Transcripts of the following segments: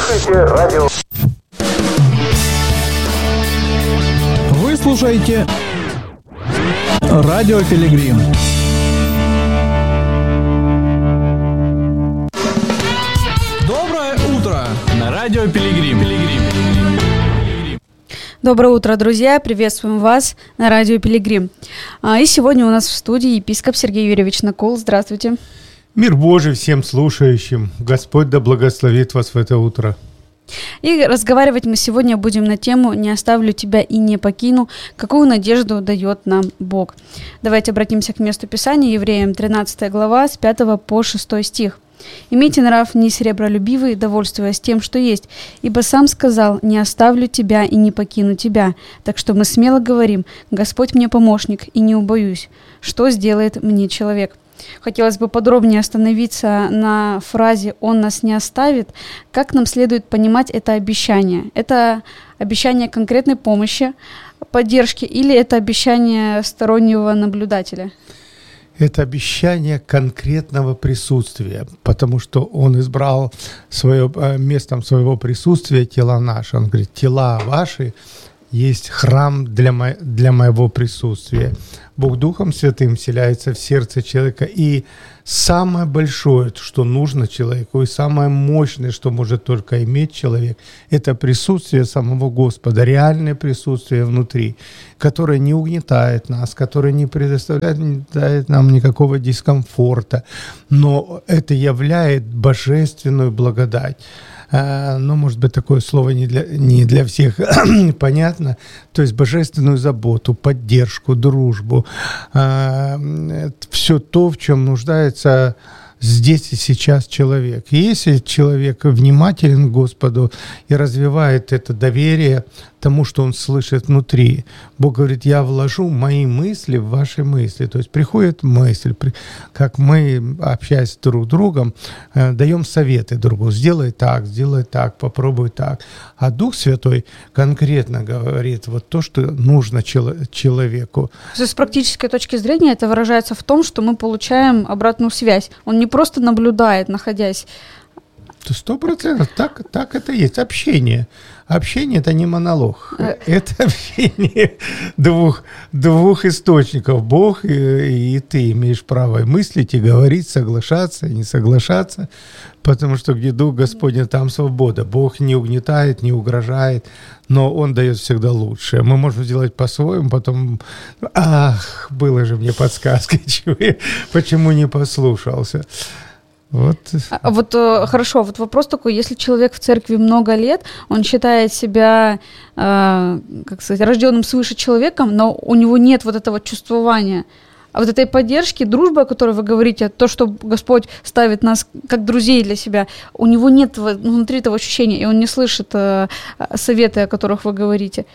слушаете радио. Вы слушаете Радио Пилигрим. Доброе утро на Радио Пилигрим. Доброе утро, друзья! Приветствуем вас на Радио Пилигрим. И сегодня у нас в студии епископ Сергей Юрьевич Накул. Здравствуйте! Мир Божий всем слушающим. Господь да благословит вас в это утро. И разговаривать мы сегодня будем на тему «Не оставлю тебя и не покину. Какую надежду дает нам Бог?». Давайте обратимся к месту Писания, Евреям 13 глава, с 5 по 6 стих. «Имейте нрав не серебролюбивый, довольствуясь тем, что есть, ибо сам сказал, не оставлю тебя и не покину тебя. Так что мы смело говорим, Господь мне помощник, и не убоюсь. Что сделает мне человек?» Хотелось бы подробнее остановиться на фразе «Он нас не оставит». Как нам следует понимать это обещание? Это обещание конкретной помощи, поддержки или это обещание стороннего наблюдателя? Это обещание конкретного присутствия, потому что Он избрал местом своего присутствия тела наши. Он говорит, тела ваши есть храм для моего присутствия. Бог Духом Святым вселяется в сердце человека. И самое большое, что нужно человеку, и самое мощное, что может только иметь человек, это присутствие самого Господа, реальное присутствие внутри, которое не угнетает нас, которое не предоставляет нам никакого дискомфорта, но это являет божественную благодать. Но, может быть, такое слово не для всех понятно. То есть божественную заботу, поддержку, дружбу. Все то, в чем нуждается здесь и сейчас человек. И если человек внимателен к Господу и развивает это доверие тому, что он слышит внутри, Бог говорит, я вложу мои мысли в ваши мысли. То есть приходит мысль, как мы, общаясь друг с другом, даем советы другу. Сделай так, попробуй так. А Дух Святой конкретно говорит вот то, что нужно человеку. То есть с практической точки зрения это выражается в том, что мы получаем обратную связь. Он не просто наблюдает, находясь... 100%. Так это есть. Общение. Общение – это не монолог. Это общение двух источников. Бог и ты имеешь право мыслить и говорить, соглашаться и не соглашаться, потому что где Дух Господень, там свобода. Бог не угнетает, не угрожает, но Он дает всегда лучшее. Мы можем сделать по-своему, потом, было же мне подсказка, почему не послушался. Хорошо, вопрос такой, если человек в церкви много лет, он считает себя, рожденным свыше человеком, но у него нет вот этого чувствования, а вот этой поддержки, дружбы, о которой вы говорите, то, что Господь ставит нас как друзей для себя, у него нет внутри этого ощущения, и он не слышит советы, о которых вы говорите.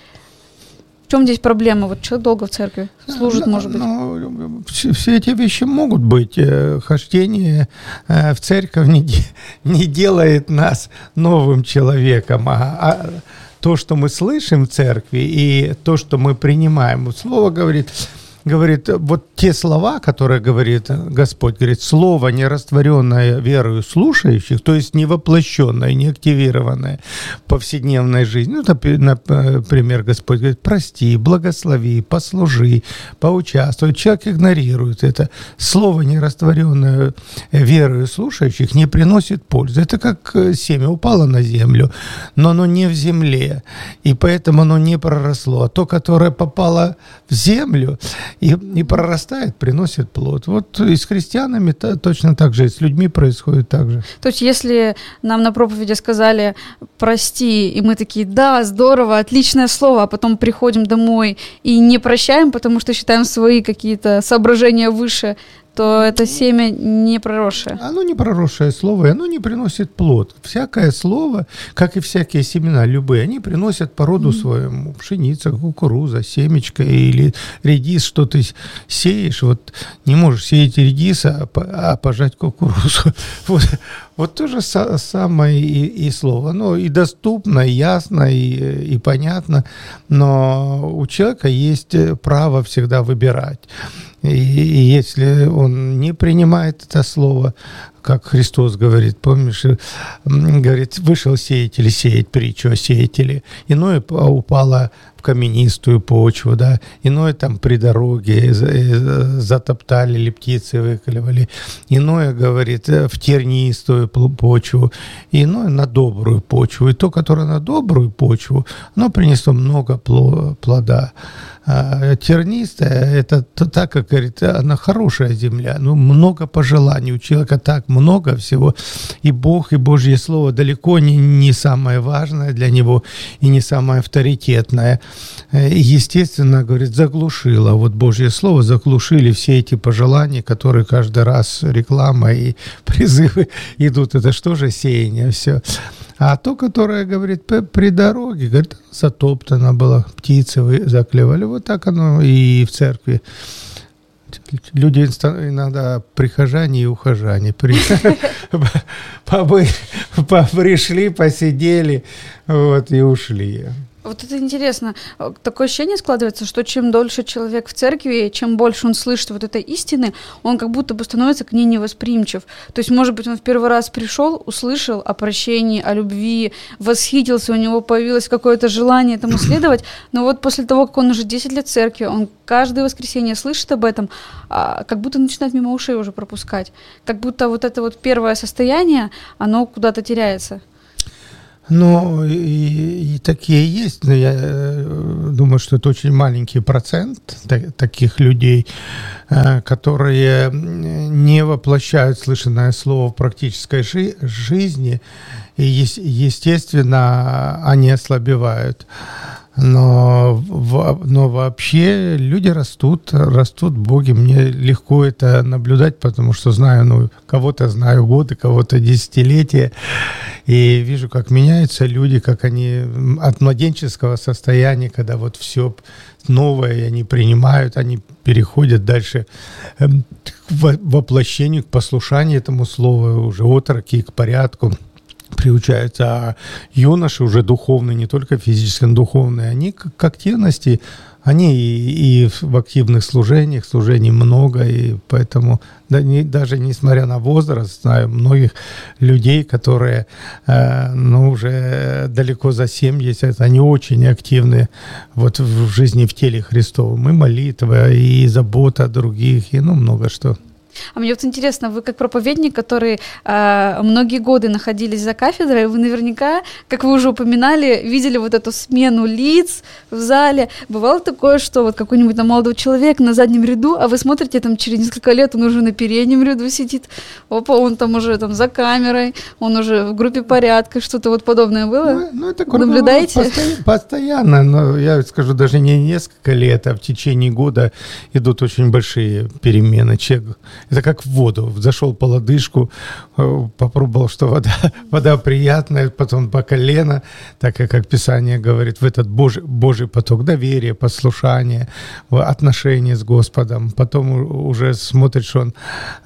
В чем здесь проблема? Вот человек долго в церкви служит, может быть. Все эти вещи могут быть. Хождение в церковь не делает нас новым человеком, а то, что мы слышим в церкви, и то, что мы принимаем. Слово говорит, вот те слова, которые говорит Господь, говорит, слово, не растворенное верою слушающих, то есть не воплощенное, не активированное в повседневной жизни. Например, Господь говорит, прости, благослови, послужи, поучаствуй. Человек игнорирует это. Слово, не растворенное верою слушающих, не приносит пользы. Это как семя упало на землю, но оно не в земле, и поэтому оно не проросло. А то, которое попало в землю, и прорастает, приносит плод. Вот и с христианами точно так же, и с людьми происходит так же. То есть если нам на проповеди сказали «прости», и мы такие «да, здорово, отличное слово», а потом приходим домой и не прощаем, потому что считаем свои какие-то соображения выше, то это семя не проросшее. Оно не проросшее слово, и оно не приносит плод. Всякое слово, как и всякие семена, любые, они приносят по роду своему. Пшеница, кукуруза, семечко или редис, что ты сеешь. Вот не можешь сеять редис, а пожать кукурузу. Вот то же самое и слово. Оно и доступно, и ясно, и понятно, но у человека есть право всегда выбирать. И если он не принимает это слово, как Христос говорит, помнишь, говорит, вышел сеятель сеять притчу о сеятеле, иное упало в каменистую почву, да, иное там при дороге затоптали, или птицы выколевали, иное, говорит, в тернистую почву, иное на добрую почву. И то, которое на добрую почву, оно принесло много плода. А тернистая, это так, как говорит, она хорошая земля, ну, много пожеланий, у человека так много всего, и Бог, и Божье Слово далеко не самое важное для него, и не самое авторитетное. И, естественно, говорит, заглушило, вот Божье Слово заглушили все эти пожелания, которые каждый раз реклама и призывы идут, это что же сеяние все. А то, которое, говорит, при дороге, говорит, затоптано было, птицы заклевали. Вот так оно и в церкви. Люди иногда прихожане и ухожане. Пришли, посидели, вот, и ушли. Вот это интересно. Такое ощущение складывается, что чем дольше человек в церкви, чем больше он слышит вот этой истины, он как будто бы становится к ней невосприимчив. То есть, может быть, он в первый раз пришел, услышал о прощении, о любви, восхитился, у него появилось какое-то желание этому следовать, но вот после того, как он уже 10 лет в церкви, он каждое воскресенье слышит об этом, как будто начинает мимо ушей уже пропускать. Как будто вот это вот первое состояние, оно куда-то теряется. Ну, и такие есть, но я думаю, что это очень маленький процент таких людей, которые не воплощают слышанное слово в практической жизни, и, естественно, они ослабевают. Но вообще люди растут в Боге. Мне легко это наблюдать, потому что знаю, кого-то знаю годы, кого-то десятилетия. И вижу, как меняются люди, как они от младенческого состояния, когда вот все новое они принимают, они переходят дальше к воплощению, к послушанию этому слову, уже отроки, к порядку приучаются, а юноши уже духовные, не только физически, но духовные, они к активности, они и в активных служений много, и поэтому даже несмотря на возраст, знаю многих людей, которые уже далеко за 70, они очень активны вот в жизни в теле Христовом, и молитва, и забота о других, и много что. А мне вот интересно, вы как проповедник, который многие годы находились за кафедрой, вы наверняка, как вы уже упоминали, видели вот эту смену лиц в зале. Бывало такое, что вот какой-нибудь там молодой человек на заднем ряду, а вы смотрите, там через несколько лет он уже на переднем ряду сидит, опа, он там уже там за камерой, он уже в группе порядка, что-то вот подобное было? Это наблюдаете? Постоянно, но я скажу, даже не несколько лет, а в течение года идут очень большие перемены. Человек, это как в воду. Зашел по лодыжку, попробовал, что вода приятная, потом по колено, так как Писание говорит, в этот Божий поток доверия, послушания, отношения с Господом. Потом уже смотрит, что он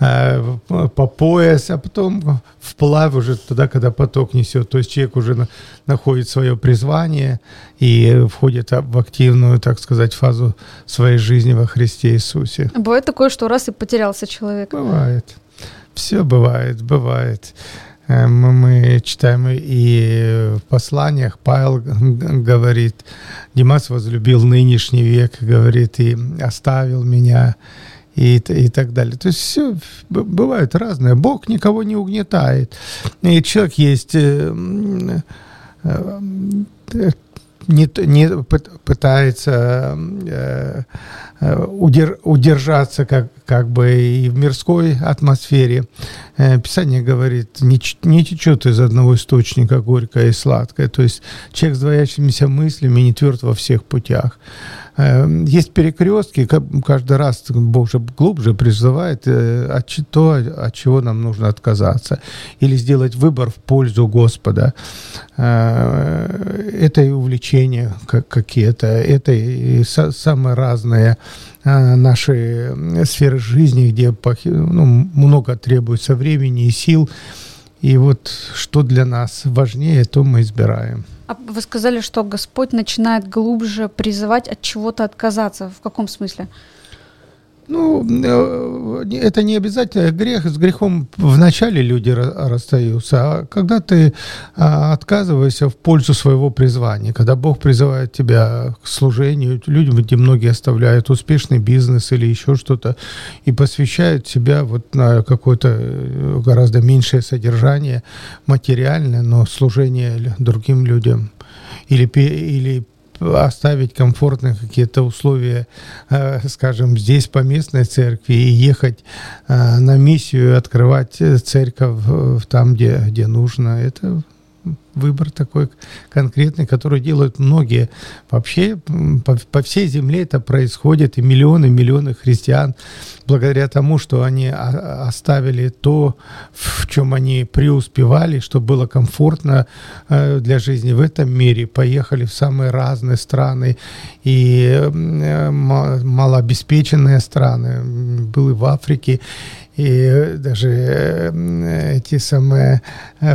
по пояс, а потом вплавь уже туда, когда поток несет. То есть человек уже находит свое призвание и входит в активную, так сказать, фазу своей жизни во Христе Иисусе. Бывает такое, что раз и потерялся человек? Бывает. Все бывает. Мы читаем и в посланиях, Павел говорит, Димас возлюбил нынешний век, говорит, и оставил меня, и так далее. То есть все бывает разное. Бог никого не угнетает. И человек есть... не пытается удержаться как бы и в мирской атмосфере. Писание говорит, не течет из одного источника горькое и сладкое. То есть человек с двоящимися мыслями не тверд во всех путях. Есть перекрестки, каждый раз Бог же глубже призывает от чего нам нужно отказаться, или сделать выбор в пользу Господа. Это и увлечения какие-то, это и самые разные наши сферы жизни, где много требуется времени и сил. И вот что для нас важнее, то мы избираем. А вы сказали, что Господь начинает глубже призывать от чего-то отказаться. В каком смысле? Это не обязательно грех. С грехом вначале люди расстаются, а когда ты отказываешься в пользу своего призвания, когда Бог призывает тебя к служению, людям, где многие оставляют успешный бизнес или еще что-то, и посвящают себя вот на какое-то гораздо меньшее содержание материальное, но служение другим людям, или оставить комфортные какие-то условия, скажем, здесь по местной церкви и ехать на миссию, открывать церковь там, где нужно. Это выбор такой конкретный, который делают многие. Вообще по всей земле это происходит, и миллионы христиан, благодаря тому, что они оставили то, в чем они преуспевали, что было комфортно для жизни в этом мире, поехали в самые разные страны и малообеспеченные страны. Был и в Африке, и даже эти самые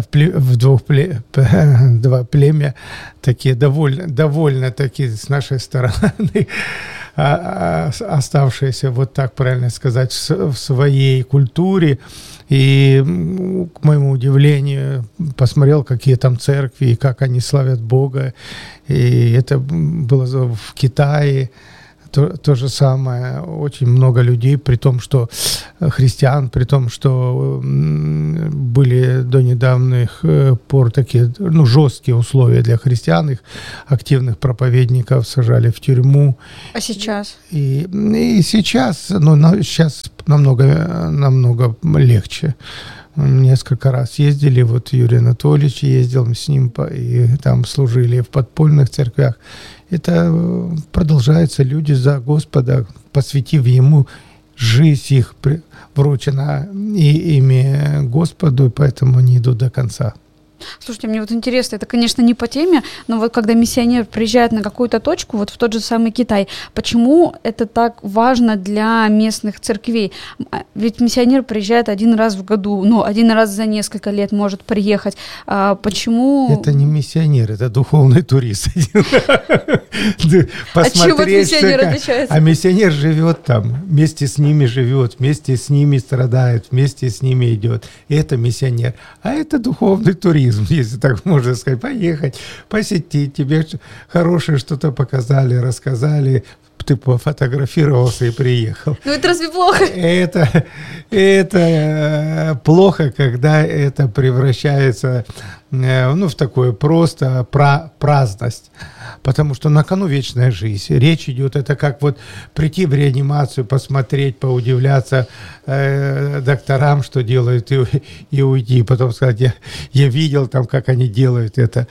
два племя такие довольно такие с нашей стороны оставшиеся, вот так правильно сказать, в своей культуре. И, к моему удивлению, посмотрел, какие там церкви, и как они славят Бога. И это было в Китае. То же самое, очень много людей, при том, что христиан, при том, что были до недавних пор такие жесткие условия для христиан, их активных проповедников сажали в тюрьму. А сейчас? И сейчас, сейчас намного легче. Несколько раз ездили, вот Юрий Анатольевич ездил с ним, и там служили в подпольных церквях. Это продолжается, люди за Господа, посвятив Ему, жизнь их вручена ими Господу, и поэтому они идут до конца. Слушайте, мне вот интересно, это, конечно, не по теме, но вот когда миссионер приезжает на какую-то точку, вот в тот же самый Китай, почему это так важно для местных церквей? Ведь миссионер приезжает один раз в году, один раз за несколько лет может приехать. Почему? Это не миссионер, это духовный турист. От чего миссионер отличается? А миссионер живет там, вместе с ними живет, вместе с ними страдает, вместе с ними идет. И это миссионер. А это духовный турист. Если так можно сказать, поехать, посетить, тебе хорошее что-то показали, рассказали, ты пофотографировался и приехал. Это разве плохо? Это плохо, когда это превращается в такое просто праздность. Потому что на кону вечная жизнь. Речь идет, это как вот прийти в реанимацию, посмотреть, поудивляться докторам, что делают, и уйти. Потом сказать, я видел там, как они делают это.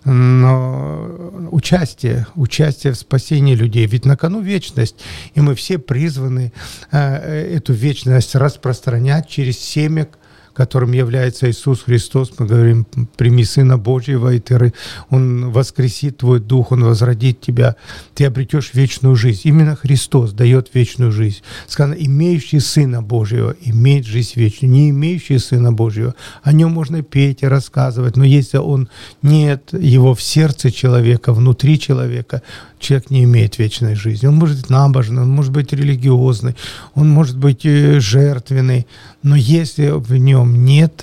Но участие в спасении людей. Ведь на кону вечность, и мы все призваны эту вечность распространять через семя, которым является Иисус Христос. Мы говорим, прими Сына Божьего, и Он воскресит твой дух, Он возродит тебя, ты обретешь вечную жизнь. Именно Христос дает вечную жизнь. Сказано, имеющий Сына Божьего имеет жизнь вечную. Не имеющий Сына Божьего, о Нем можно петь и рассказывать, но если Он нет Его в сердце человека, внутри человека, человек не имеет вечной жизни. Он может быть набожный, он может быть религиозный, он может быть жертвенный, но если в нем нет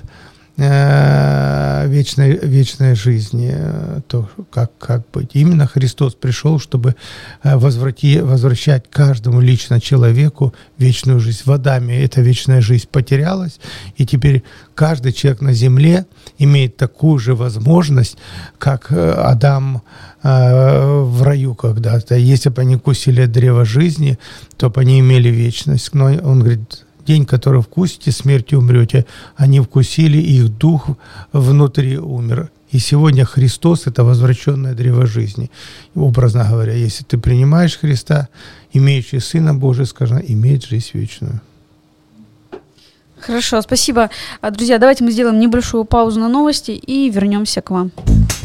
вечной жизни, то как быть? Именно Христос пришел, чтобы возвращать каждому лично человеку вечную жизнь. В Адаме эта вечная жизнь потерялась, и теперь каждый человек на земле имеет такую же возможность, как Адам в раю когда-то. Если бы они вкусили от древа жизни, то бы они имели вечность. Но он говорит, день, который вкусите, смертью умрете. Они вкусили, их дух внутри умер. И сегодня Христос – это возвращенное древо жизни. Образно говоря, если ты принимаешь Христа, имеющий Сына Божия, сказано, имеет жизнь вечную. Хорошо, спасибо. Друзья, давайте мы сделаем небольшую паузу на новости и вернемся к вам.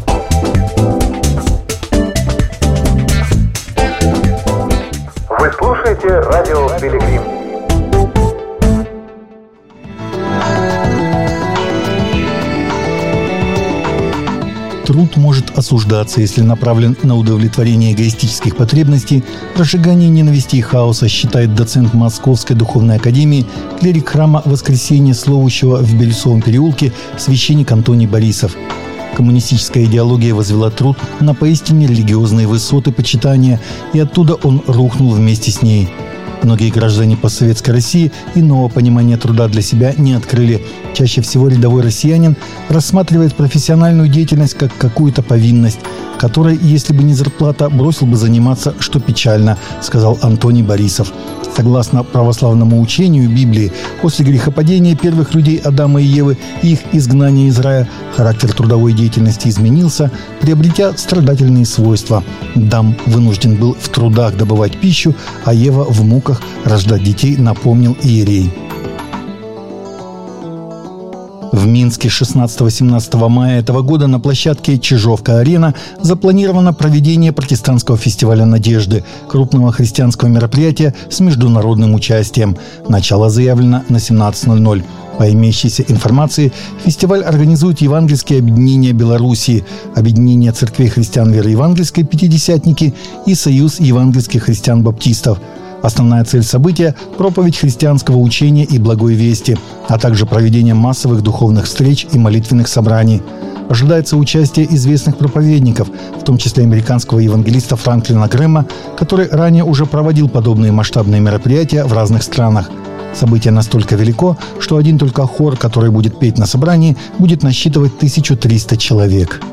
Вы слушаете радио «Пилигрим». Труд может осуждаться, если направлен на удовлетворение эгоистических потребностей, разжигание ненависти и хаоса, считает доцент Московской духовной академии, клирик храма Воскресения Словущего в Бельцовом переулке, священник Антоний Борисов. Коммунистическая идеология возвела труд на поистине религиозные высоты почитания, и оттуда он рухнул вместе с ней. Многие граждане постсоветской России иного понимания труда для себя не открыли. Чаще всего рядовой россиянин рассматривает профессиональную деятельность как какую-то повинность, которой, если бы не зарплата, бросил бы заниматься, что печально, сказал Антоний Борисов. Согласно православному учению Библии, после грехопадения первых людей Адама и Евы и их изгнания из рая, характер трудовой деятельности изменился, приобретя страдательные свойства. Адам вынужден был в трудах добывать пищу, а Ева в муках рождать детей, напомнил иерей. В Минске 16-17 мая этого года на площадке «Чижовка-арена» запланировано проведение протестантского фестиваля «Надежды», крупного христианского мероприятия с международным участием. Начало заявлено на 17:00. По имеющейся информации, фестиваль организуют Евангельские объединения Белоруссии, Объединение церквей христиан веры евангельской «Пятидесятники» и Союз евангельских христиан-баптистов. Основная цель события – проповедь христианского учения и благой вести, а также проведение массовых духовных встреч и молитвенных собраний. Ожидается участие известных проповедников, в том числе американского евангелиста Франклина Грэма, который ранее уже проводил подобные масштабные мероприятия в разных странах. Событие настолько велико, что один только хор, который будет петь на собрании, будет насчитывать 1300 человек.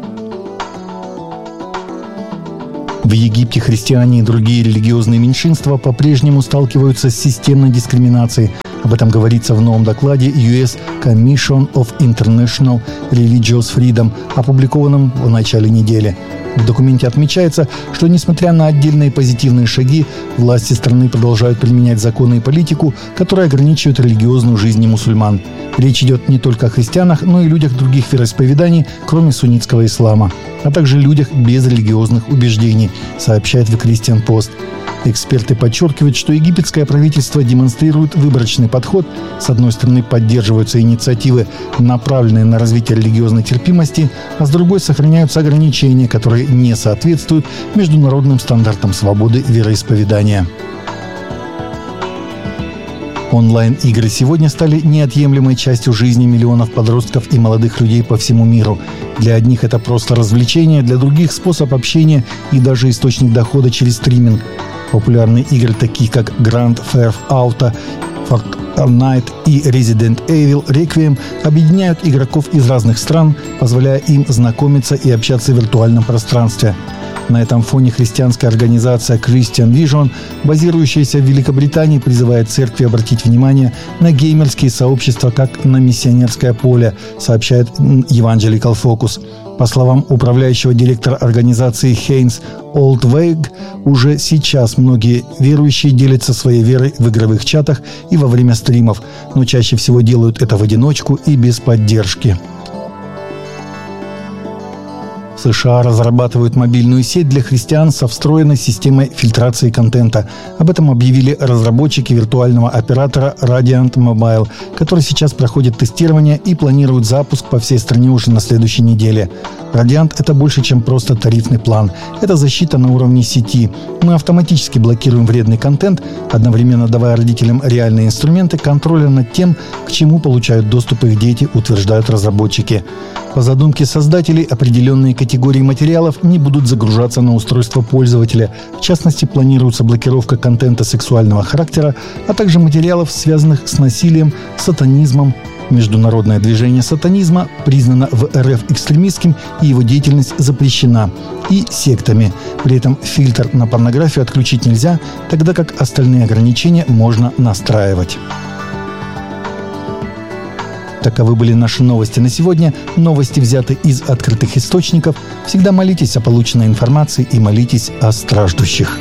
В Египте христиане и другие религиозные меньшинства по-прежнему сталкиваются с системной дискриминацией. Об этом говорится в новом докладе US Commission of International Religious Freedom, опубликованном в начале недели. В документе отмечается, что несмотря на отдельные позитивные шаги, власти страны продолжают применять законы и политику, которые ограничивают религиозную жизнь мусульман. Речь идет не только о христианах, но и людях других вероисповеданий, кроме суннитского ислама, а также людях без религиозных убеждений, сообщает The Christian Post. Эксперты подчеркивают, что египетское правительство демонстрирует выборочный подход. С одной стороны, поддерживаются инициативы, направленные на развитие религиозной терпимости, а с другой сохраняются ограничения, которые не соответствуют международным стандартам свободы вероисповедания. Онлайн-игры сегодня стали неотъемлемой частью жизни миллионов подростков и молодых людей по всему миру. Для одних это просто развлечение, для других – способ общения и даже источник дохода через стриминг. Популярные игры, такие как Grand Theft Auto, Fortnite и Resident Evil Requiem, объединяют игроков из разных стран, позволяя им знакомиться и общаться в виртуальном пространстве. На этом фоне христианская организация Christian Vision, базирующаяся в Великобритании, призывает церкви обратить внимание на геймерские сообщества как на миссионерское поле, сообщает Evangelical Focus. По словам управляющего директора организации Хейнс Олдвейг, уже сейчас многие верующие делятся своей верой в игровых чатах и во время стримов, но чаще всего делают это в одиночку и без поддержки. В США разрабатывают мобильную сеть для христиан со встроенной системой фильтрации контента. Об этом объявили разработчики виртуального оператора Radiant Mobile, который сейчас проходит тестирование и планирует запуск по всей стране уже на следующей неделе. Radiant – это больше, чем просто тарифный план. Это защита на уровне сети. Мы автоматически блокируем вредный контент, одновременно давая родителям реальные инструменты контроля над тем, к чему получают доступ их дети, утверждают разработчики. По задумке создателей, определенные категории материалов не будут загружаться на устройство пользователя. В частности, планируется блокировка контента сексуального характера, а также материалов, связанных с насилием, сатанизмом. Международное движение сатанизма признано в РФ экстремистским, и его деятельность запрещена, и сектами. При этом фильтр на порнографию отключить нельзя, тогда как остальные ограничения можно настраивать. Таковы были наши новости на сегодня. Новости взяты из открытых источников. Всегда молитесь о полученной информации и молитесь о страждущих.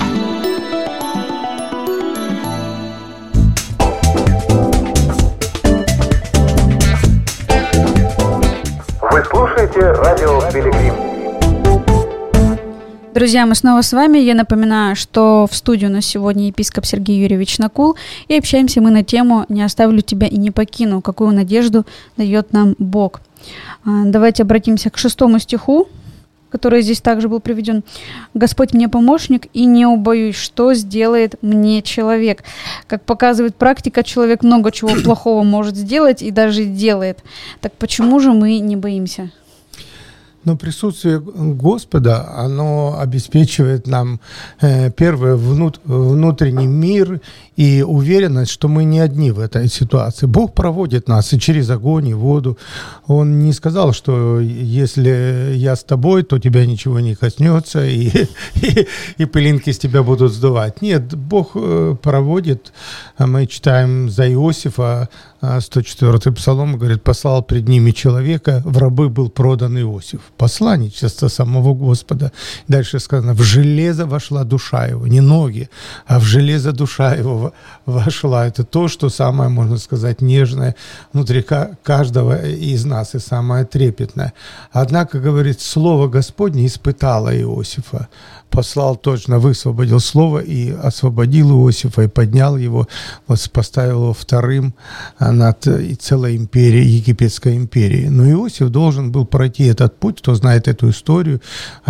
Вы слушаете радио Пилигрим. Друзья, мы снова с вами. Я напоминаю, что в студии у нас сегодня епископ Сергей Юрьевич Накул, и общаемся мы на тему «Не оставлю тебя и не покину. Какую надежду дает нам Бог». Давайте обратимся к 6 стиху который здесь также был приведен. «Господь мне помощник, и не убоюсь, что сделает мне человек». Как показывает практика, человек много чего плохого может сделать и даже делает. Так почему же мы не боимся? Но присутствие Господа, оно обеспечивает нам, первое, внутренний мир и уверенность, что мы не одни в этой ситуации. Бог проводит нас и через огонь, и воду. Он не сказал, что если я с тобой, то тебя ничего не коснется, и пылинки с тебя будут сдувать. Нет, Бог проводит. Мы читаем за Иосифа, 104-й псалом, говорит, послал пред ними человека, в рабы был продан Иосиф. Посланничество самого Господа. Дальше сказано, в железо вошла душа его, не ноги, а в железо душа его вошла. Это то, что самое, можно сказать, нежное внутри каждого из нас и самое трепетное. Однако, говорит, слово Господне испытало Иосифа. Послал точно, высвободил слово и освободил Иосифа, и поднял его, вот поставил его вторым над целой империей, египетской империей. Но Иосиф должен был пройти этот путь, кто знает эту историю,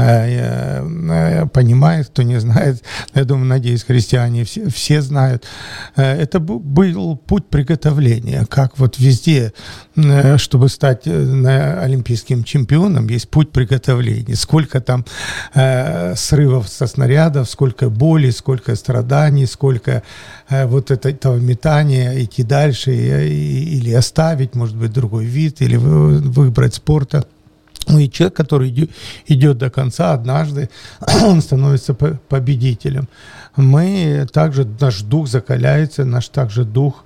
понимает, кто не знает, я думаю, надеюсь, христиане все знают. Это был путь приготовления, как вот везде, чтобы стать олимпийским чемпионом, есть путь приготовления. Сколько там срывов со снарядов, сколько боли, сколько страданий, сколько вот этого метания, идти дальше или оставить, может быть, другой вид, или выбрать спорта. Ну и человек, который идет до конца, однажды он становится победителем. Мы также, наш дух закаляется, наш также дух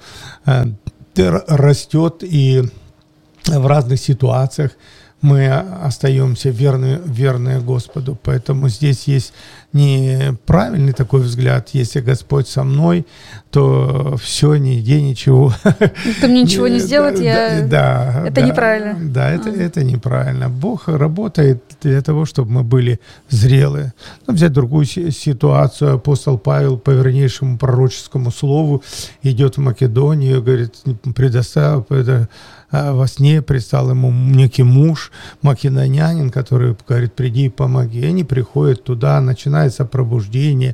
растет, и в разных ситуациях мы остаемся верные Господу. Поэтому здесь есть неправильный такой взгляд. Если Господь со мной, то все, нигде ничего. То мне ничего не сделать, это неправильно. Да, это неправильно. Бог работает для того, чтобы мы были зрелые. Взять другую ситуацию. Апостол Павел по вернейшему пророческому слову идет в Македонию, говорит, предоставил во сне предстал ему некий муж, македонянин, который говорит, приди и помоги. И они приходят туда, начинается пробуждение,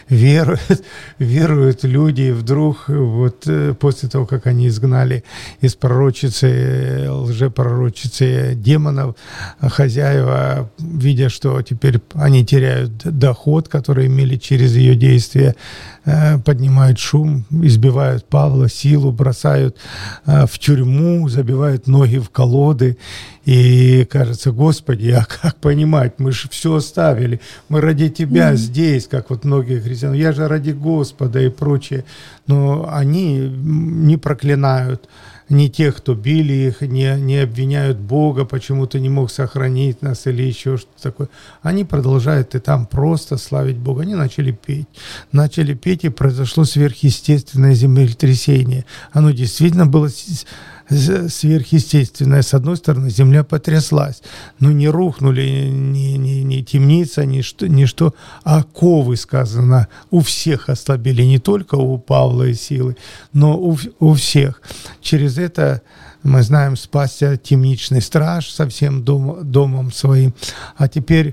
веруют люди, и вдруг вот после того, как они изгнали из пророчицы, лжепророчицы демонов, хозяева, видя, что теперь они теряют доход, который имели через ее действия, поднимают шум, избивают Павла, силу бросают в тюрьму, забивают ноги в колоды. И кажется, Господи, а как понимать, мы же все оставили, мы ради Тебя здесь, как вот многие христиане, я же ради Господа и прочее. Но они не проклинают ни тех, кто били их, не обвиняют Бога, почему ты не мог сохранить нас или еще что-то такое. Они продолжают и там просто славить Бога. Они начали петь, и произошло сверхъестественное землетрясение. Оно действительно было сверхъестественное. С одной стороны, земля потряслась, но не рухнули ни темница, ничто, а оковы, сказано, у всех ослабели, не только у Павла и Силы, но у всех. Через это, мы знаем, спасся темничный страж со всем домом своим, а теперь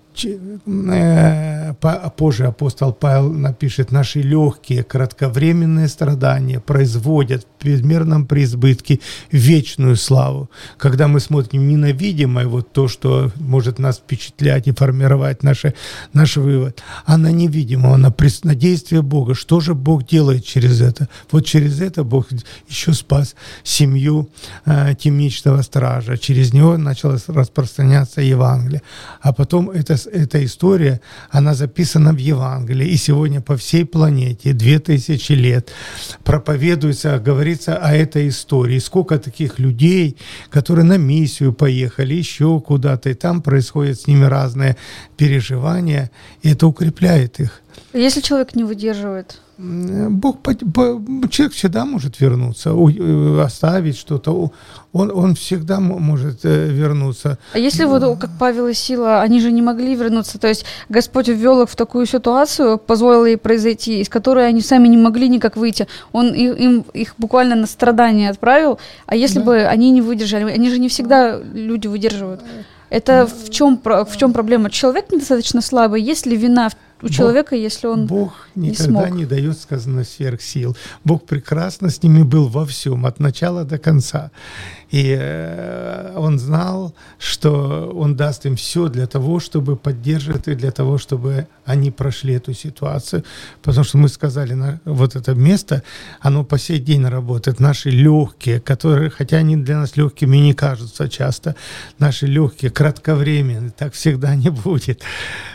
позже апостол Павел напишет, наши легкие, кратковременные страдания производят в безмерном преизбытке вечную славу. Когда мы смотрим не на видимое, вот то, что может нас впечатлять и формировать наш вывод, а на невидимое, на действие Бога. Что же Бог делает через это? Вот через это Бог еще спас семью темничного стража. Через него началось распространяться Евангелие. А потом эта история, она записана в Евангелии, и сегодня по всей планете 2000 лет проповедуется, говорится о этой истории. Сколько таких людей, которые на миссию поехали, еще куда-то, и там происходят с ними разные переживания, и это укрепляет их. Если человек не выдерживает? Человек всегда может вернуться, оставить что-то, он всегда может вернуться. А если вот как Павел и Сила, они же не могли вернуться, то есть Господь ввел их в такую ситуацию, позволил ей произойти, из которой они сами не могли никак выйти, Он их буквально на страдания отправил, а если бы они не выдержали, они же не всегда люди выдерживают. Это в чем проблема? Человек недостаточно слабый? Есть ли вина у человека, если он Бог никогда смог? не дает, сказано, сверхсил. Бог прекрасно с ними был во всем, от начала до конца. И Он знал, что Он даст им все для того, чтобы поддерживать, и для того, чтобы они прошли эту ситуацию. Потому что мы сказали, вот это место, оно по сей день работает. Наши легкие, которые, хотя они для нас легкими не кажутся часто, наши легкие, кратковременные, так всегда не будет.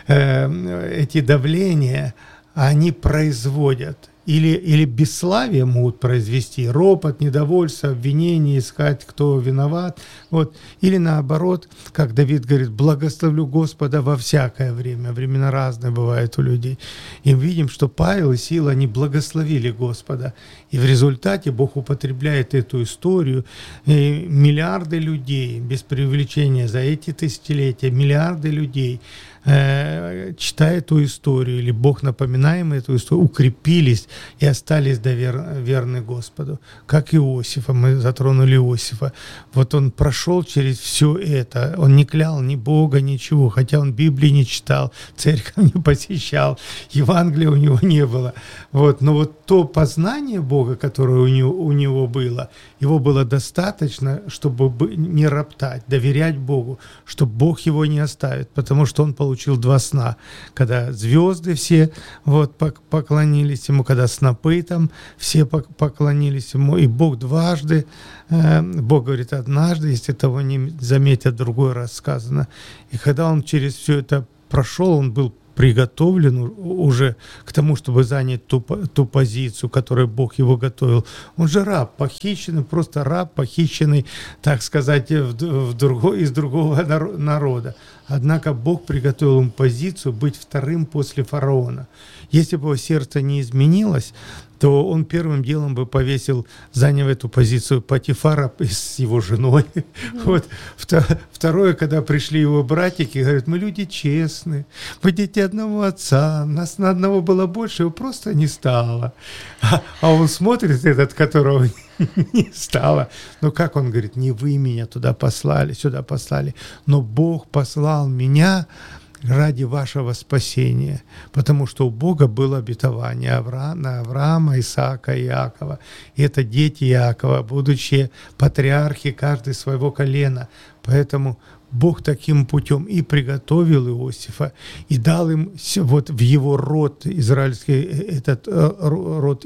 Эти давления, они производят или бесславие могут произвести, ропот, недовольство, обвинение, искать, кто виноват. Вот. Или наоборот, как Давид говорит, благословлю Господа во всякое время. Времена разные бывают у людей. И мы видим, что Павел и Сила, они благословили Господа. И в результате Бог употребляет эту историю. И миллиарды людей, без преувеличения, за эти тысячелетия, миллиарды людей, читая эту историю, или Бог, напоминаемый эту историю, укрепились и остались верны Господу. Как Иосифа, мы затронули Иосифа. Вот он прошел через все это. Он не клял ни Бога, ничего, хотя он Библии не читал, церковь не посещал, Евангелия у него не было. Вот. Но вот то познание Бога, которое у него было, его было достаточно, чтобы не роптать, доверять Богу, чтобы Бог его не оставит, потому что он получил 2 сна, когда звезды все поклонились ему, когда снопы там все поклонились ему, и Бог дважды, Бог говорит однажды, если того не заметят, другой раз сказано. И когда он через все это прошел, он был приготовлен уже к тому, чтобы занять ту позицию, которую Бог его готовил. Он же раб, похищенный, просто раб, похищенный, так сказать, из другого народа. Однако Бог приготовил ему позицию быть вторым после фараона. Если бы его сердце не изменилось, то он первым делом бы повесил, заняв эту позицию, Потифара с его женой. Вот. Второе, когда пришли его братики, говорят, мы люди честные, мы дети одного отца, нас на одного было больше, его просто не стало. А он смотрит, этот, которого не стало. Но как он говорит, не вы меня сюда послали, но Бог послал меня ради вашего спасения, потому что у Бога было обетование на Авраама, Исаака и Иакова. И это дети Иакова, будущие патриархи, каждый своего колена. Поэтому Бог таким путем и приготовил Иосифа, и дал им вот в его род, израильский, этот род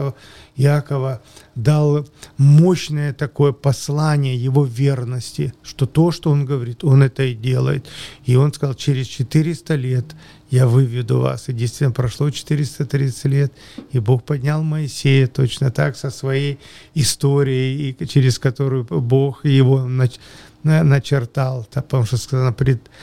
Иакова, дал мощное такое послание его верности, что то, что он говорит, он это и делает. И он сказал, через 400 лет я выведу вас. И действительно прошло 430 лет, и Бог поднял Моисея точно так со своей историей, и через которую Бог его начертал, потому что сказано,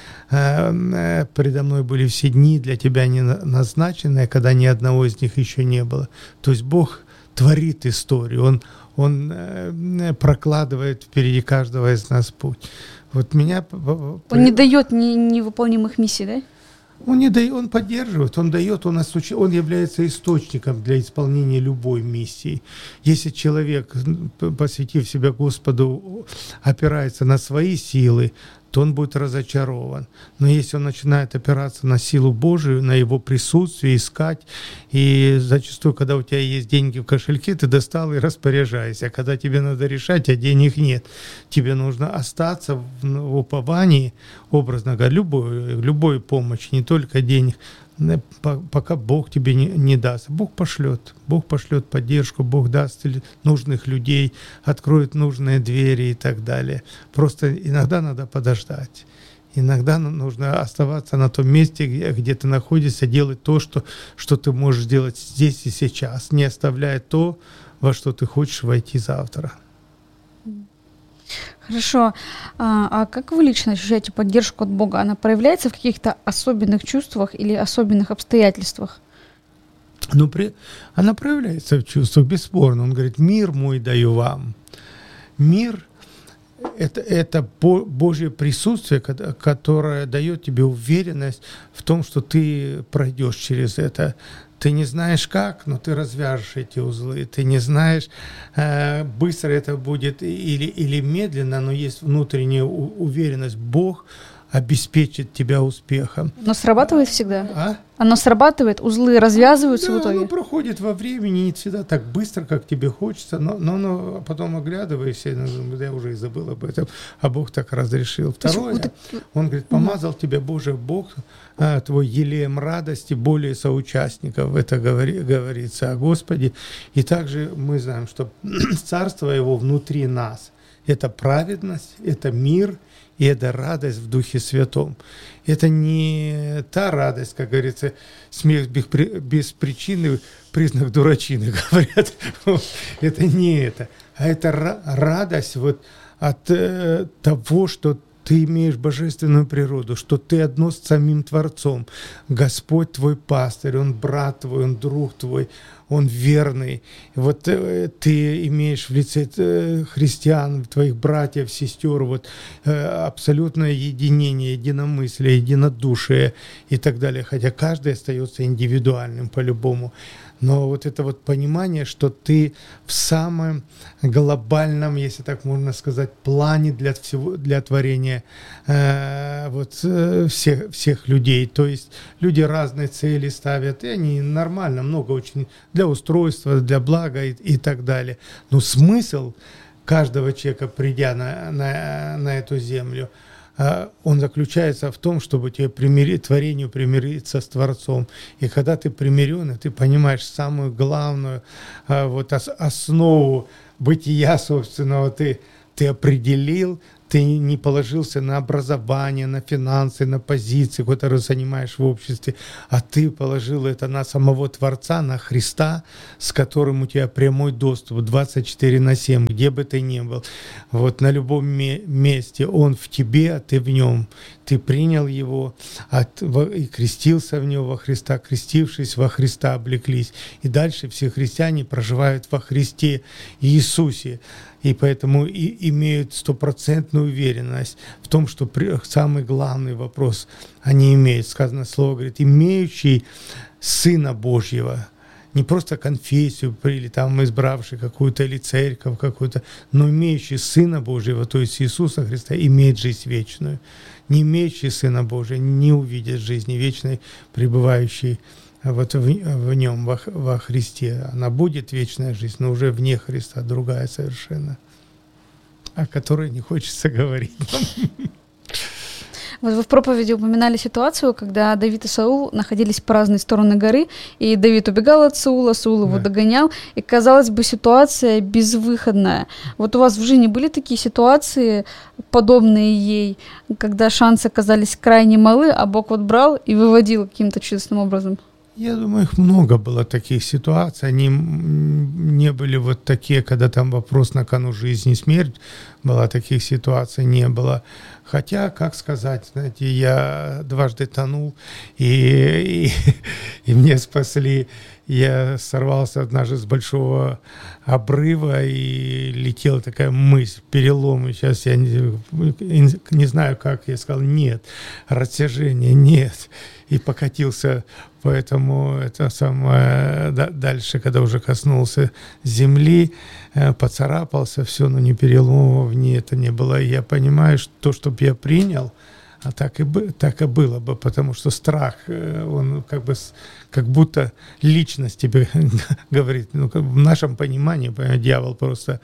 предо мной были все дни для тебя не назначенные, когда ни одного из них еще не было. То есть Бог творит историю, Он прокладывает впереди каждого из нас путь. Вот меня... Он не дает невыполнимых миссий, да? Он не дает, он поддерживает, он дает, он является источником для исполнения любой миссии. Если человек, посвятив себя Господу, опирается на свои силы, то он будет разочарован. Но если он начинает опираться на силу Божию, на его присутствие, искать, и зачастую, когда у тебя есть деньги в кошельке, ты достал и распоряжайся. А когда тебе надо решать, а денег нет, тебе нужно остаться в уповании, образно говоря, любой помощи, не только денег, пока Бог тебе не даст. Бог пошлет поддержку, Бог даст нужных людей, откроет нужные двери и так далее. Просто иногда надо подождать. Иногда нужно оставаться на том месте, где ты находишься, делать то, что ты можешь делать здесь и сейчас, не оставляя то, во что ты хочешь войти завтра. Хорошо. А как вы лично ощущаете поддержку от Бога? Она проявляется в каких-то особенных чувствах или особенных обстоятельствах? Она проявляется в чувствах, бесспорно. Он говорит, мир мой даю вам. Мир – это Божье присутствие, которое дает тебе уверенность в том, что ты пройдешь через это. Ты не знаешь как, но ты развяжешь эти узлы. Ты не знаешь, быстро это будет или медленно, но есть внутренняя уверенность. Бог обеспечит тебя успехом. Но срабатывает всегда? А? Оно срабатывает, узлы развязываются в итоге? Оно проходит во времени, не всегда так быстро, как тебе хочется, но потом оглядываешься, я уже и забыл об этом, а Бог так разрешил. Второе, Он говорит, помазал тебя, Боже, Бог, твой елеем радости, более соучастников, это говорится о Господе. И также мы знаем, что Царство Его внутри нас. Это праведность, это мир, и это радость в Духе Святом. Это не та радость, как говорится, смех без причины, признак дурачины, говорят. Это не это. А это радость вот от того, что ты имеешь божественную природу, что ты одно с самим Творцом. Господь твой пастырь, Он брат твой, Он друг твой, Он верный. Вот ты имеешь в лице христиан, твоих братьев, сестер, вот абсолютное единение, единомыслие, единодушие и так далее. Хотя каждый остается индивидуальным по-любому. Но вот это вот понимание, что ты в самом глобальном, если так можно сказать, плане для творения всех людей. То есть люди разные цели ставят, и они нормально, много очень для устройства, для блага и так далее. Но смысл каждого человека, придя на эту землю, он заключается в том, чтобы тебе творению примириться с Творцом. И когда ты примирен, ты понимаешь самую главную основу бытия собственного, ты определил, ты не положился на образование, на финансы, на позиции, которые занимаешь в обществе, а ты положил это на самого Творца, на Христа, с которым у тебя прямой доступ 24/7, где бы ты ни был. Вот на любом месте Он в тебе, а ты в Нем. Ты принял Его и крестился в Него во Христа, крестившись во Христа, облеклись. И дальше все христиане проживают во Христе Иисусе. И поэтому имеют стопроцентную уверенность в том, что самый главный вопрос они имеют. Сказано слово, говорит, имеющий Сына Божьего, не просто конфессию или там избравший какую-то или церковь какую-то, но имеющий Сына Божьего, то есть Иисуса Христа, имеет жизнь вечную. Не имеющий Сына Божьего не увидит жизни вечной, пребывающей вот в Нем, во Христе. Она будет вечная жизнь, но уже вне Христа, другая совершенно, о которой не хочется говорить. Вот вы в проповеди упоминали ситуацию, когда Давид и Саул находились по разные стороны горы, и Давид убегал от Саула, Саул его догонял, и, казалось бы, ситуация безвыходная. Вот у вас в жизни были такие ситуации, подобные ей, когда шансы оказались крайне малы, а Бог вот брал и выводил каким-то чудесным образом? Я думаю, их много было таких ситуаций. Они не были вот такие, когда там вопрос на кону жизнь и смерть была, таких ситуаций не было. Хотя, как сказать, знаете, я дважды тонул, и меня спасли. Я сорвался однажды с большого обрыва, и летела такая мысль, перелом. И сейчас я не знаю, как. Я сказал, нет, растяжение, нет. И покатился, поэтому это самое дальше, когда уже коснулся земли, поцарапался, все, но ни переломов, ни это не было. И я понимаю, что то, что я принял, а так и было бы, потому что страх, он как будто личность тебе говорит. Ну, в нашем понимании, дьявол просто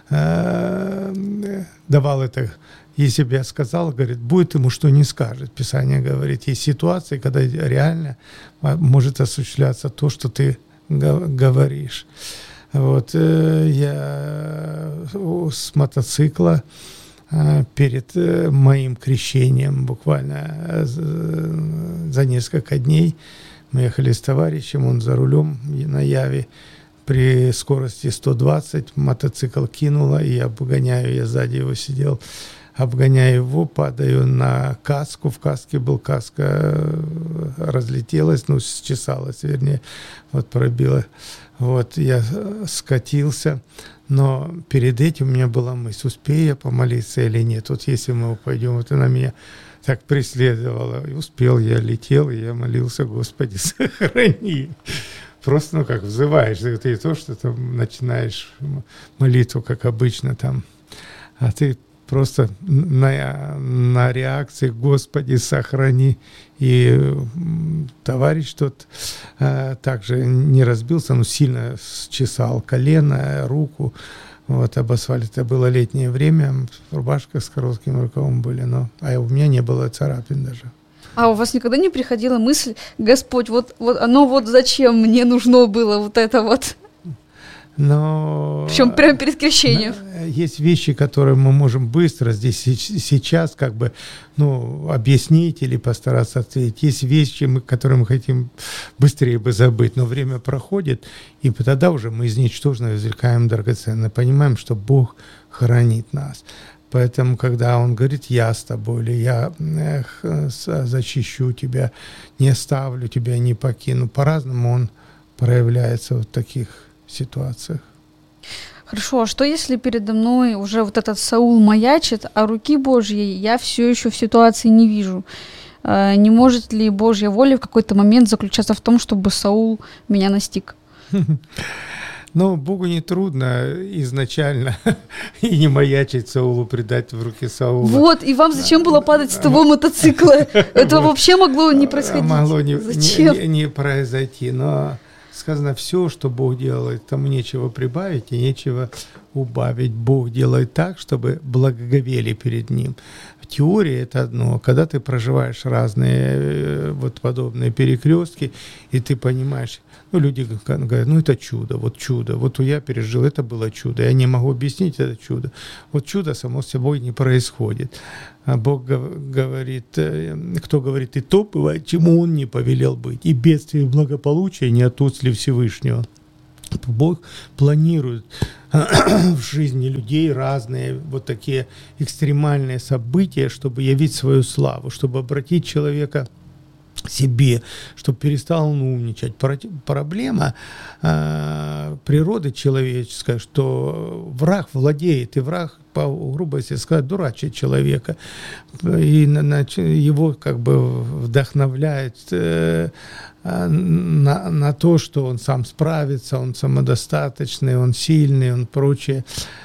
давал это. Если бы я сказал, говорит, будет ему, что не скажет. Писание говорит, есть ситуации, когда реально может осуществляться то, что ты говоришь. Вот я с мотоцикла перед моим крещением, буквально за несколько дней, мы ехали с товарищем, он за рулем на Яве, при скорости 120 мотоцикл кинуло, и я обгоняю, я сзади его сидел, обгоняю его, падаю на каску, в каске был, каска разлетелась, ну, счесалась, вернее, вот пробила. Вот, я скатился, но перед этим у меня была мысль, успею я помолиться или нет. Вот если мы пойдем, вот она меня так преследовала. И успел, я летел, и я молился, Господи, сохрани. Просто, как взываешь, это не то, что там начинаешь молитву, как обычно там, а ты просто на реакции «Господи, сохрани». И товарищ тот также не разбился, но сильно счесал колено, руку. Вот, об асфальте. Это было летнее время, рубашка с коротким рукавом были, а у меня не было царапин даже. А у вас никогда не приходила мысль: Господь, вот оно вот зачем мне нужно было вот это вот? Но причем прямо перед крещением. Есть вещи, которые мы можем быстро здесь сейчас как бы объяснить или постараться ответить. Есть вещи, которые мы хотим быстрее бы забыть, но время проходит, и тогда уже мы из ничтожного извлекаем драгоценное, понимаем, что Бог хранит нас. Поэтому, когда Он говорит: «Я с тобой», или «Я защищу тебя, не оставлю тебя, не покину», по-разному Он проявляется в таких ситуациях. Хорошо, а что если передо мной уже вот этот Саул маячит, а руки Божьей я все еще в ситуации не вижу? Не может ли Божья воля в какой-то момент заключаться в том, чтобы Саул меня настиг? Богу не трудно изначально и не маячить Саулу, предать в руки Саула. Вот, и вам зачем было падать с того мотоцикла? Это вообще могло не происходить. Могло не произойти, но сказано: все, что Бог делает, тому нечего прибавить и нечего убавить. Бог делает так, чтобы благоговели перед Ним. В теории это одно. Когда ты проживаешь разные подобные перекрестки, и ты понимаешь, люди говорят: это чудо, вот я пережил, это было чудо. Я не могу объяснить это чудо. Вот чудо само собой не происходит. А Бог говорит, кто говорит и то бывает, чему Он не повелел быть. И бедствие, и благополучие не от отрасли Всевышнего. Бог планирует в жизни людей разные такие экстремальные события, чтобы явить свою славу, чтобы обратить человека себе, чтобы перестал он умничать. Проблема природы человеческой, что враг владеет, и враг, по грубости сказать, дурачит человека, и его как бы вдохновляет на то, что он сам справится, он самодостаточный, он сильный, он прочее.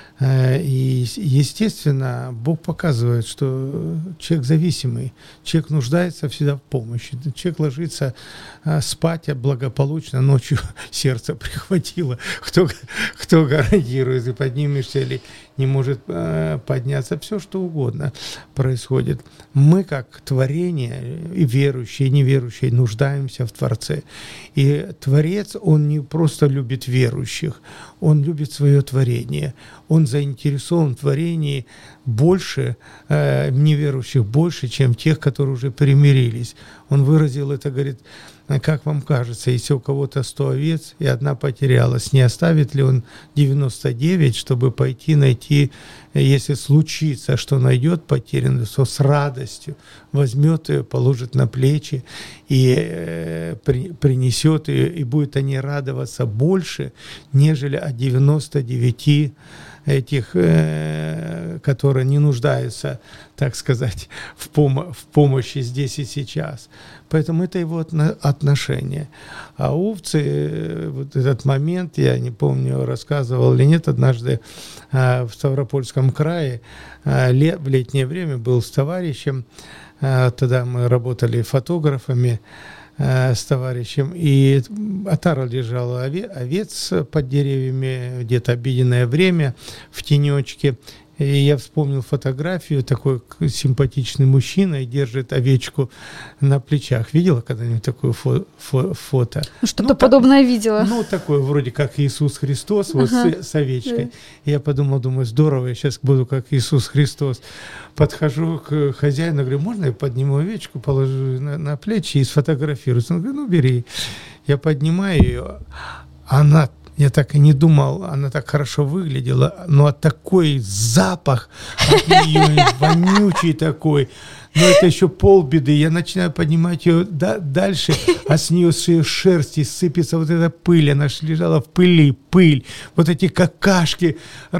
И, естественно, Бог показывает, что человек зависимый, человек нуждается всегда в помощи. Человек ложится спать, а благополучно ночью сердце прихватило. Кто гарантирует, и поднимешься или не может подняться, все что угодно происходит. Мы, как творение, и верующие, и неверующие, нуждаемся в Творце. И Творец, Он не просто любит верующих, Он любит свое творение. Он заинтересован в творении больше, неверующих больше, чем тех, которые уже примирились. Он выразил это, говорит: как вам кажется, если у кого-то 100 овец и одна потерялась, не оставит ли он 99, чтобы пойти найти, если случится, что найдет потерянную, то с радостью возьмет ее, положит на плечи и принесет ее, и будет о ней радоваться больше, нежели о 99 этих, которые не нуждаются, так сказать, в помощи здесь и сейчас. Поэтому это его отношение. А овцы, вот этот момент, я не помню, рассказывал или нет, однажды в Ставропольском крае в летнее время был с товарищем, тогда мы работали фотографами, с товарищем, и отара лежала овец под деревьями, где-то обеденное время, в тенечке. И я вспомнил фотографию, такой симпатичный мужчина и держит овечку на плечах. Видела когда-нибудь такое фото? Что-то подобное видела. Такое вроде как Иисус Христос, с овечкой. Я думаю, здорово, я сейчас буду как Иисус Христос. Подхожу к хозяину, говорю: можно я подниму овечку, положу на плечи и сфотографирую? Он говорит: бери. Я поднимаю ее, я так и не думал, она так хорошо выглядела, но такой запах от нее, вонючий такой, но это еще полбеды. Я начинаю поднимать ее дальше, а с нее шерсти сыпется вот эта пыль, она лежала в пыль, вот эти какашки,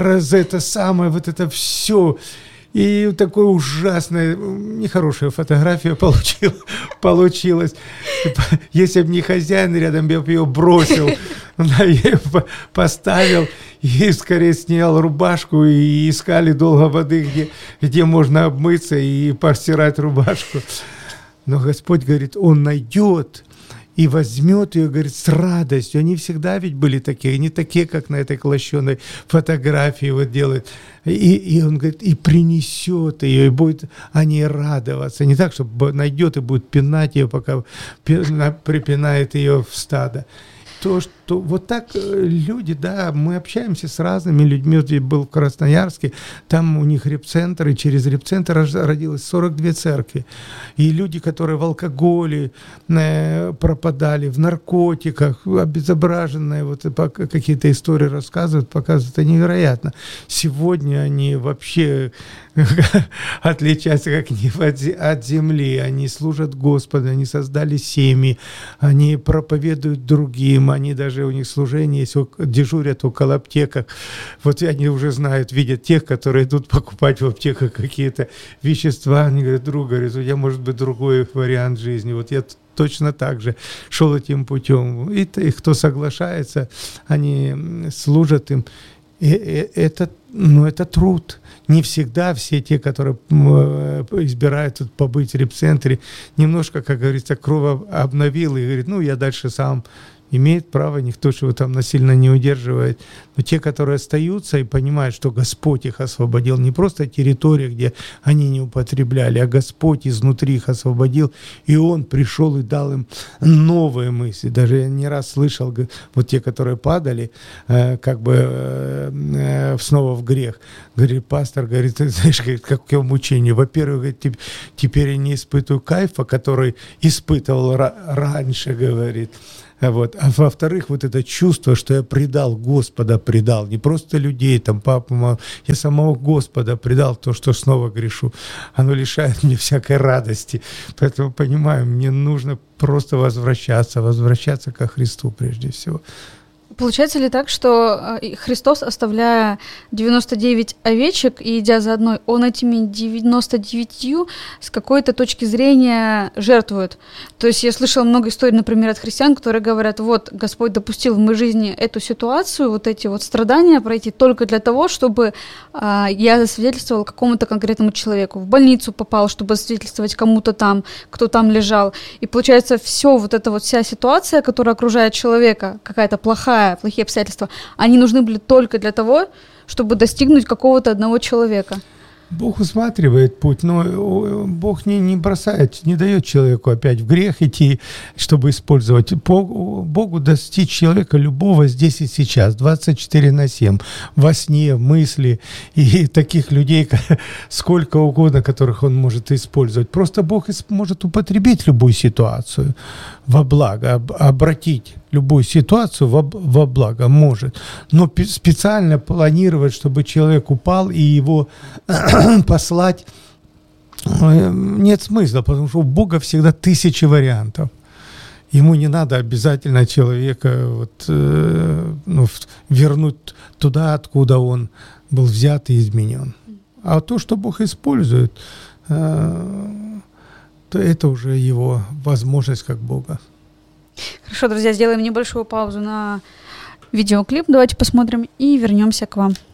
вот это все. И такая ужасная, нехорошая фотография получилась. Если бы не хозяин рядом, я бы ее бросил, я ее поставил и скорее снял рубашку, и искали долго воды, где можно обмыться и постирать рубашку. Но Господь говорит, Он найдет и возьмет ее, говорит, с радостью. Они всегда ведь были такие, не такие, как на этой клощеной фотографии вот делают. И Он говорит, и принесет ее, и будет о ней радоваться. Не так, чтобы найдет и будет пинать ее, пока припинает ее в стадо. То, что вот так люди, да, мы общаемся с разными людьми. Вот я был в Красноярске, там у них репцентр, и через репцентр родилось 42 церкви. И люди, которые в алкоголе пропадали, в наркотиках, обезображенные, вот какие-то истории рассказывают, показывают, это невероятно. Сегодня они вообще отличаются как небо от земли, они служат Господу, они создали семьи, они проповедуют другим, они даже, у них служение есть, дежурят около аптеках. Вот они уже знают, видят тех, которые идут покупать в аптеках какие-то вещества. Они говорят, друг, говорит, у тебя может быть другой вариант жизни. Вот я точно так же шел этим путем. И кто соглашается, они служат им. И это труд. Не всегда все те, которые избирают тут побыть в репцентре, немножко, как говорится, кровь обновил и говорит, я дальше сам. Имеет право, никто же его там насильно не удерживает. Но те, которые остаются и понимают, что Господь их освободил, не просто территория, где они не употребляли, а Господь изнутри их освободил, и Он пришел и дал им новые мысли. Даже я не раз слышал, вот те, которые падали, снова в грех. Говорит, пастор, говорит, ты знаешь, говорит, какое мучение. Во-первых, говорит, теперь я не испытываю кайфа, который испытывал раньше, говорит. Вот. А во-вторых, вот это чувство, что я предал Господа, не просто людей, там, папу, маму, я самого Господа предал, то, что снова грешу, оно лишает меня всякой радости. Поэтому понимаю, мне нужно просто возвращаться ко Христу прежде всего. Получается ли так, что Христос, оставляя 99 овечек и идя за одной, Он этими 99 с какой-то точки зрения жертвует? То есть я слышала много историй, например, от христиан, которые говорят, вот Господь допустил в моей жизни эту ситуацию, вот эти вот страдания пройти только для того, чтобы я засвидетельствовал какому-то конкретному человеку. В больницу попал, чтобы засвидетельствовать кому-то там, кто там лежал. И получается, вся ситуация, которая окружает человека, какая-то плохие обстоятельства, они нужны были только для того, чтобы достигнуть какого-то одного человека. Бог усматривает путь, но Бог не бросает, не дает человеку опять в грех идти, чтобы использовать. Богу достичь человека любого здесь и сейчас, 24/7, во сне, в мысли, и таких людей сколько угодно, которых Он может использовать. Просто Бог может употребить любую ситуацию во благо, обратить любую ситуацию во благо может, но специально планировать, чтобы человек упал и его послать, нет смысла, потому что у Бога всегда 1000 вариантов. Ему не надо обязательно человека вернуть туда, откуда он был взят и изменен. А то, что Бог использует, то это уже его возможность как Бога. Хорошо, друзья, сделаем небольшую паузу на видеоклип. Давайте посмотрим и вернемся к вам.